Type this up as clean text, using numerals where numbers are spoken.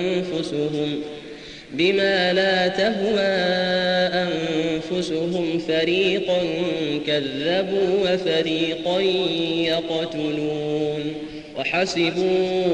بما لا تهوى أنفسهم فريقا كذبوا وفريقا يقتلون وحسبوا